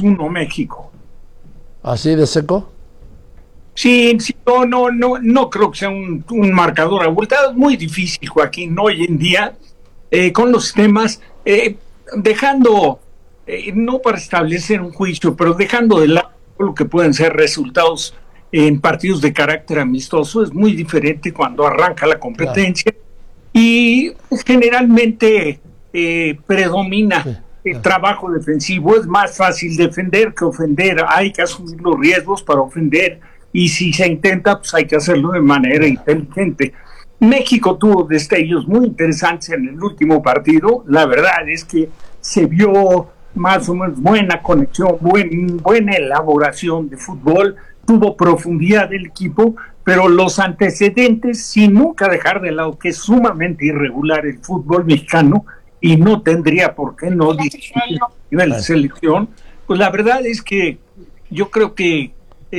2-1 México. ¿Así de seco? Sí, no creo que sea un marcador abultado. Es muy difícil, Joaquín, hoy en día, con los temas, dejando, no para establecer un juicio, pero dejando de lado lo que pueden ser resultados en partidos de carácter amistoso. Es muy diferente cuando arranca la competencia. Claro. Y generalmente predomina el trabajo defensivo. Es más fácil defender que ofender. Hay que asumir los riesgos para ofender, y si se intenta, pues hay que hacerlo de manera inteligente. México tuvo destellos muy interesantes en el último partido. La verdad es que se vio más o menos buena conexión, buena elaboración de fútbol, tuvo profundidad del equipo, pero los antecedentes, sin nunca dejar de lado que es sumamente irregular el fútbol mexicano y no tendría por qué no discutir a nivel de selección, pues la verdad es que yo creo que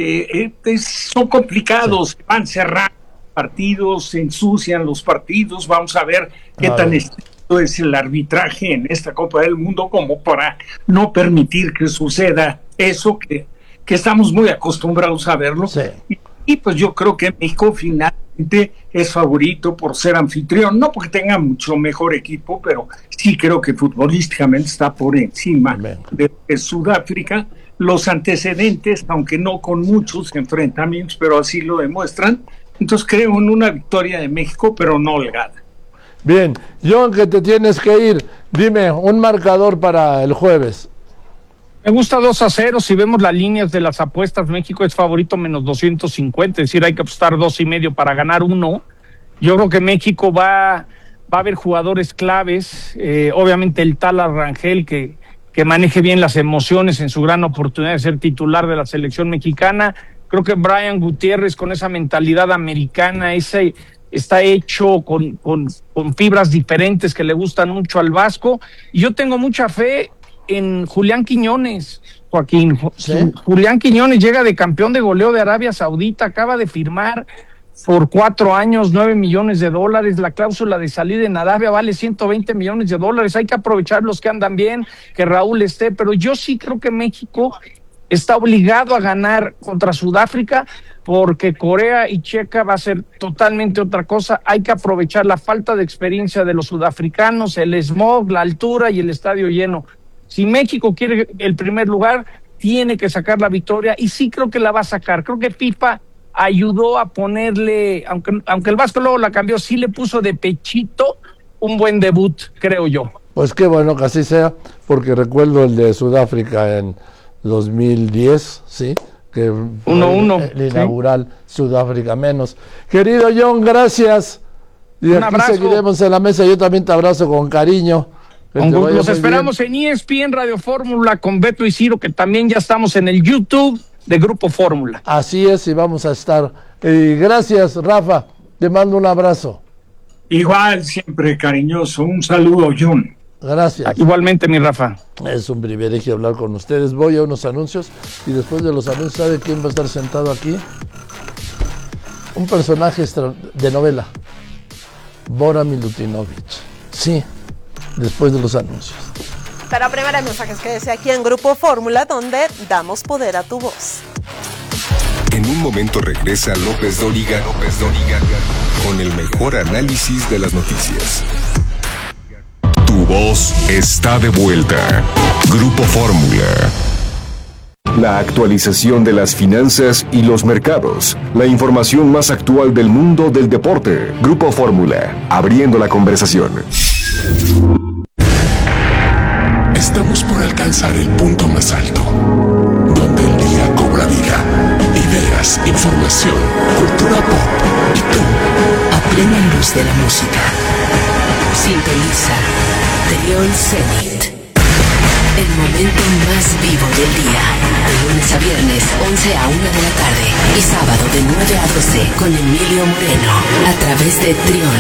son complicados, van cerrando partidos, se ensucian los partidos. Vamos a ver qué tan estricto es el arbitraje en esta Copa del Mundo como para no permitir que suceda eso que estamos muy acostumbrados a verlo. Sí. Y pues yo creo que México finalmente es favorito por ser anfitrión, no porque tenga mucho mejor equipo, pero sí creo que futbolísticamente está por encima de Sudáfrica. Los antecedentes, aunque no con muchos enfrentamientos, pero así lo demuestran. Entonces creo en una victoria de México, pero no holgada. Bien, John, que te tienes que ir, dime un marcador para el jueves. Me gusta 2-0. Si vemos las líneas de las apuestas, México es favorito menos 250, es decir, hay que apostar 2.5 para ganar 1. Yo creo que México va a haber jugadores claves, obviamente el Tala Rangel, que maneje bien las emociones en su gran oportunidad de ser titular de la selección mexicana. Creo que Brian Gutiérrez, con esa mentalidad americana, está hecho con fibras diferentes que le gustan mucho al Vasco. Y yo tengo mucha fe en Julián Quiñones, Joaquín. ¿Sí? Julián Quiñones llega de campeón de goleo de Arabia Saudita, acaba de firmar por 4 años, $9 millones. La cláusula de salida en Arabia vale $120 millones. Hay que aprovechar los que andan bien, que Raúl esté, pero yo sí creo que México está obligado a ganar contra Sudáfrica, porque Corea y Checa va a ser totalmente otra cosa. Hay que aprovechar la falta de experiencia de los sudafricanos, el smog, la altura y el estadio lleno. Si México quiere el primer lugar, tiene que sacar la victoria, y sí creo que la va a sacar. Creo que FIFA ayudó a ponerle, aunque el Vasco luego la cambió, sí le puso de pechito un buen debut, creo yo. Pues qué bueno que así sea, porque recuerdo el de Sudáfrica en 2010, ¿sí? Que 1-1. El inaugural, ¿sí? Sudáfrica menos. Querido John, gracias. Y un aquí abrazo. Seguiremos en la mesa. Yo también te abrazo con cariño. Los esperamos en ESPN Radio Fórmula con Beto y Ciro, que también ya estamos en el YouTube de Grupo Fórmula. Así es, y vamos a estar. Gracias, Rafa. Te mando un abrazo. Igual, siempre cariñoso. Un saludo, John. Gracias. Igualmente, mi Rafa. Es un privilegio hablar con ustedes. Voy a unos anuncios y después de los anuncios, ¿sabe quién va a estar sentado aquí? Un personaje de novela. Bora Milutinovic. Sí, después de los anuncios. Pero primero hay mensajes, quédese aquí en Grupo Fórmula, donde damos poder a tu voz. En un momento regresa López Dóriga con el mejor análisis de las noticias. Tu voz está de vuelta. Grupo Fórmula. La actualización de las finanzas y los mercados. La información más actual del mundo del deporte. Grupo Fórmula. Abriendo la conversación. Estamos por alcanzar el punto más alto, donde el día cobra vida. Ideas, información, cultura pop y tú, a plena luz de la música. Sintoniza Trión Zenit. El momento más vivo del día. De lunes a viernes, 11 a 1 de la tarde. Y sábado de 9 a 12 con Emilio Moreno. A través de Trión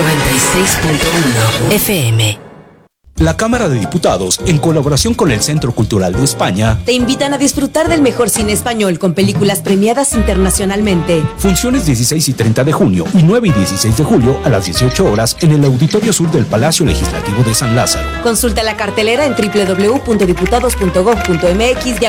96.1 FM. La Cámara de Diputados, en colaboración con el Centro Cultural de España, te invitan a disfrutar del mejor cine español con películas premiadas internacionalmente. Funciones 16 y 30 de junio y 9 y 16 de julio a las 18 horas en el Auditorio Sur del Palacio Legislativo de San Lázaro. Consulta la cartelera en www.diputados.gov.mx